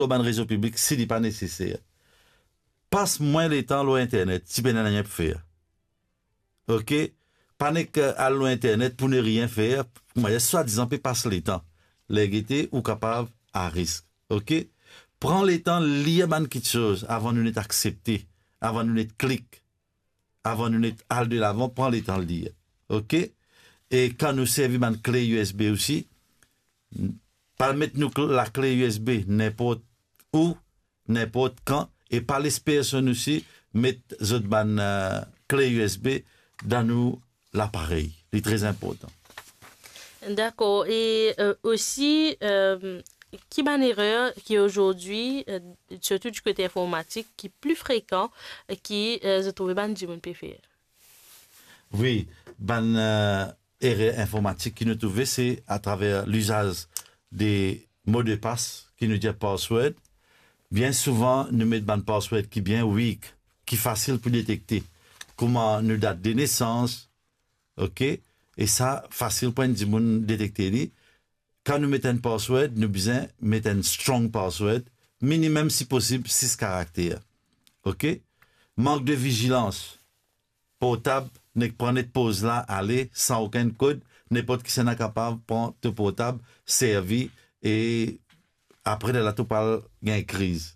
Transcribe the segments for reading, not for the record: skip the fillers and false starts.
ban réseau public si n'est pas nécessaire. Passe moins le temps sur Internet, si ben rien faire. OK? Pas que à Internet pour ne rien faire, moi, soi-disant, peut passer le temps. Les ou capable à risque. OK? Prends le temps, lire quelque chose avant de nous accepter, avant de nous cliquer, avant de nous aller de l'avant, prends le temps de lire. OK? Et quand nous servons une clé USB aussi, pas mettre nous la clé USB n'importe où, n'importe quand, et pas les personnes aussi mettre une clé USB dans nous l'appareil. C'est très important. D'accord. Et aussi, qui est une erreur qui aujourd'hui, surtout du côté informatique, qui est plus fréquent, qui se trouve dans le monde faire? Oui, erreur informatique qui nous trouve, c'est à travers l'usage des mots de passe qui nous disent password. Bien souvent, nous mettons un password qui est bien weak, qui est facile pour détecter. Comment nous date de naissance, OK? Et ça, facile pour nous détecter. Quand nous mettons un password, nous besoin mettre un strong password, minimum si possible 6 caractères. OK? Manque de vigilance. Portable, ne prenez pause là, allez, sans aucun code, n'importe qui s'en est capable, prendre ton portable, servi, et après de la tout parle, il y a une crise.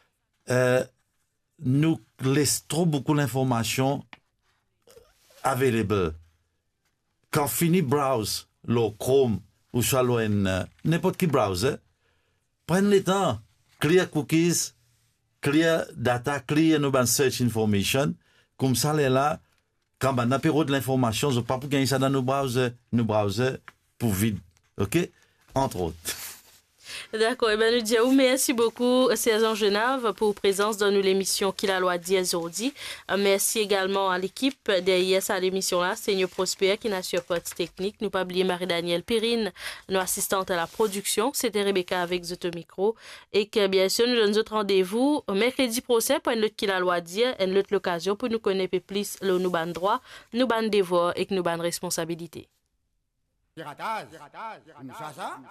Nous laissons trop beaucoup d'informations available. Quand fini browse, le Chrome, ou soit n'importe qui browser, prenez le temps, clear cookies, clear data, clear no search information, comme ça, là, quand on a période de l'information, je ne pas pour gagner ça dans nos browsers pour vide. OK? Entre autres. D'accord. Eh bien, nous disons merci beaucoup, Sergent Genave, pour présence dans l'émission Qui la loi dit aujourd'hui. Merci également à l'équipe derrière cette émission-là, Seigneur Prosper, qui n'a sur partie technique. Nous pas oublier Marie-Danielle Perrine, nos assistantes à la production. C'était Rebecca avec Zoto Micro. Et que, bien sûr, nous donnons notre rendez-vous mercredi prochain pour une autre Qui la loi dit, une autre occasion pour nous connaître plus le nous ban droit, nous ban devoir et nous ban responsabilité.